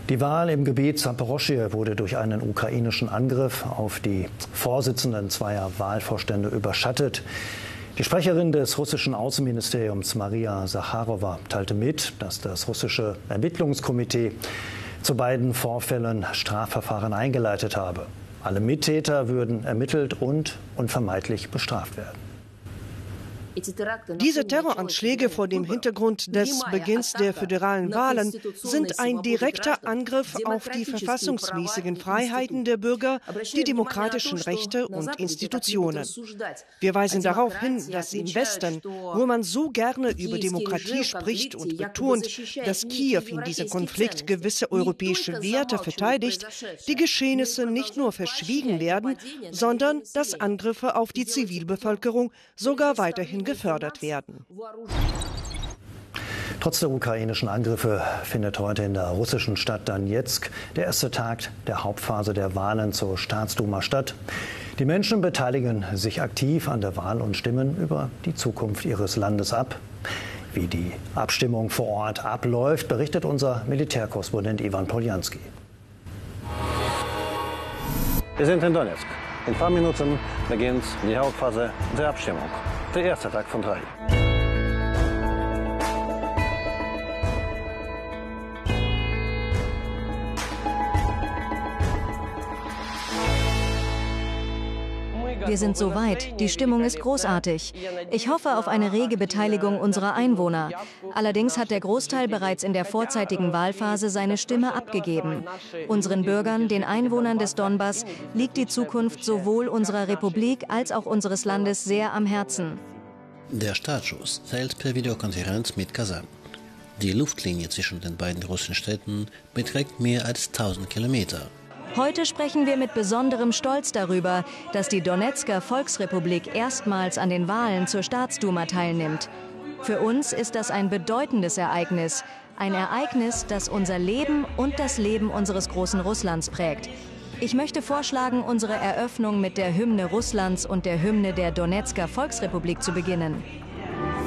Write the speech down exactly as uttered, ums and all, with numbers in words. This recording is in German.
Die Wahl im Gebiet Saporoschschje wurde durch einen ukrainischen Angriff auf die Vorsitzenden zweier Wahlvorstände überschattet. Die Sprecherin des russischen Außenministeriums Maria Sacharowa teilte mit, dass das russische Ermittlungskomitee zu beiden Vorfällen Strafverfahren eingeleitet habe. Alle Mittäter würden ermittelt und unvermeidlich bestraft werden. Diese Terroranschläge vor dem Hintergrund des Beginns der föderalen Wahlen sind ein direkter Angriff auf die verfassungsmäßigen Freiheiten der Bürger, die demokratischen Rechte und Institutionen. Wir weisen darauf hin, dass im Westen, wo man so gerne über Demokratie spricht und betont, dass Kiew in diesem Konflikt gewisse europäische Werte verteidigt, die Geschehnisse nicht nur verschwiegen werden, sondern dass Angriffe auf die Zivilbevölkerung sogar weiterhin gefördert werden. Trotz der ukrainischen Angriffe findet heute in der russischen Stadt Donezk der erste Tag der Hauptphase der Wahlen zur Staatsduma statt. Die Menschen beteiligen sich aktiv an der Wahl und stimmen über die Zukunft ihres Landes ab. Wie die Abstimmung vor Ort abläuft, berichtet unser Militärkorrespondent Ivan Poljanski. Wir sind in Donezk. In ein paar Minuten beginnt die Hauptphase der Abstimmung. Der erste Tag von drei. Wir sind so weit. Die Stimmung ist großartig. Ich hoffe auf eine rege Beteiligung unserer Einwohner. Allerdings hat der Großteil bereits in der vorzeitigen Wahlphase seine Stimme abgegeben. Unseren Bürgern, den Einwohnern des Donbass, liegt die Zukunft sowohl unserer Republik als auch unseres Landes sehr am Herzen. Der Startschuss zählt per Videokonferenz mit Kasan. Die Luftlinie zwischen den beiden russischen Städten beträgt mehr als tausend Kilometer. Heute sprechen wir mit besonderem Stolz darüber, dass die Donezker Volksrepublik erstmals an den Wahlen zur Staatsduma teilnimmt. Für uns ist das ein bedeutendes Ereignis. Ein Ereignis, das unser Leben und das Leben unseres großen Russlands prägt. Ich möchte vorschlagen, unsere Eröffnung mit der Hymne Russlands und der Hymne der Donezker Volksrepublik zu beginnen.